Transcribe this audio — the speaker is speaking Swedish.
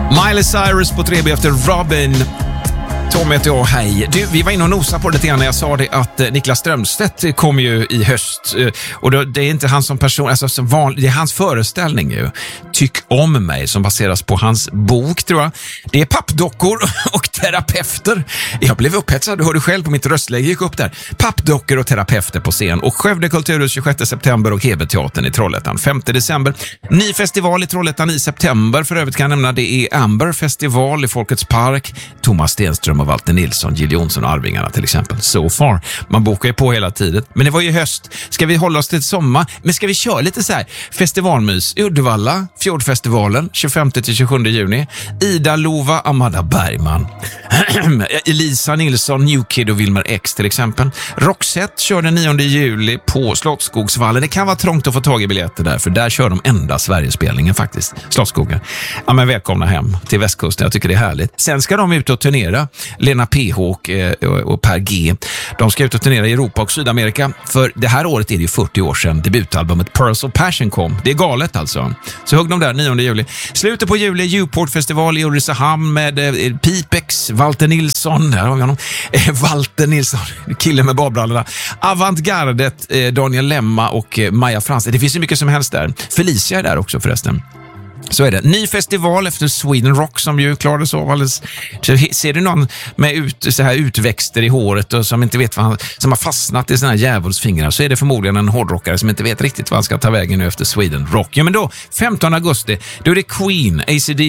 Miley Cyrus på 3B efter Robin. Tom heter jag, hej. Du, vi var inne och nosade på det lite grann när jag sa det att Niklas Strömstedt kommer ju i höst. Och det är inte han som person, alltså som vanlig, det är hans föreställning ju. Tyck om mig, som baseras på hans bok, tror jag. Det är pappdockor och terapeuter. Jag blev upphetsad, du hörde själv på mitt röstläge gick upp där. Pappdockor och terapeuter på scen. Och Skövde Kulturhus 26 september och Heberteatern i Trollhättan 5 december. Ny festival i Trollhättan i september. För övrigt kan jag nämna det är Amber festival i Folkets park. Thomas Stenström och Walter Nilsson, Jill Johnson och Arvingarna till exempel. So far. Man bokar ju på hela tiden. Men det var ju höst. Ska vi hålla oss till sommar? Men ska vi köra lite så här festivalmys i Uddevalla, Fjordfestivalen 25-27 juni. Ida Lova, Amanda Bergman. Elisa Nilsson, New Kid och Wilmer X till exempel. Roxette kör den 9 juli på Slottsskogsvallen. Det kan vara trångt att få tag i biljetter där, för där kör de enda Sverigespelningen faktiskt. Slottsskogen. Ja, men välkomna hem till västkusten. Jag tycker det är härligt. Sen ska de ut och turnera. Lena PH och Per G. De ska ut och turnera i Europa och Sydamerika. För det här året är det ju 40 år sedan debutalbumet Pearls of Passion kom. Det är galet alltså. Så hugg de där 9 juli. Slutet på juli, Newport festival i Ulricehamn med Pipex, Walter Nilsson. Där har vi honom. Walter Nilsson, killen med badbrallorna. Avantgardet, Daniel Lemma och Maja Frans. Det finns ju mycket som helst där. Felicia är där också förresten. Så är det. Ny festival efter Sweden Rock som ju klarades av alldeles. Så ser du någon med så här utväxter i håret och som inte vet vad han, som har fastnat i sina djävulsfingrar, så är det förmodligen en hårdrockare som inte vet riktigt vad han ska ta vägen nu efter Sweden Rock. Ja, men då 15 augusti, då är det Queen, ACD